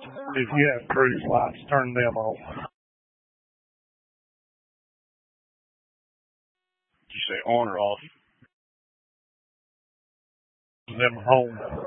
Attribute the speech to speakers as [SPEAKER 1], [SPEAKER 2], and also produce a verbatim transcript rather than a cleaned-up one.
[SPEAKER 1] If you have cruise lights, turn them off.
[SPEAKER 2] Did you say on or off?
[SPEAKER 1] Them home.